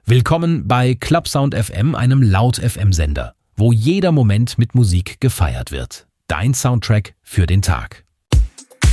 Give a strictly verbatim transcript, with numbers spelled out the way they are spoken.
Willkommen bei Clubsound F M, einem Laut-F M-Sender, wo jeder Moment mit Musik gefeiert wird. Dein Soundtrack für den Tag.